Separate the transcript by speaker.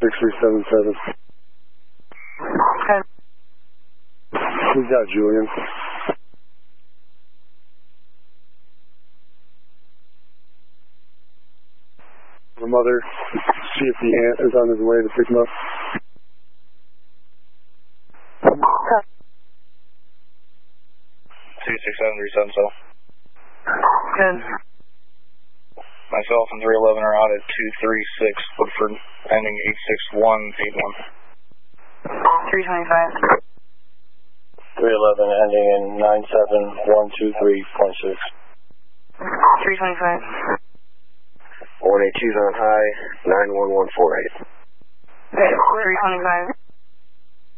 Speaker 1: 6377.
Speaker 2: Okay.
Speaker 1: We got Julian. The mother, see if the aunt is on his way to pick him up.
Speaker 2: Okay.
Speaker 3: 2673 Sunso.
Speaker 2: Good.
Speaker 3: Myself and 311 are out at 236 Woodford, ending 86181.
Speaker 2: 325.
Speaker 4: 311 ending in 97123.6.
Speaker 2: 325.
Speaker 4: 182's on high, 91148.
Speaker 2: 325.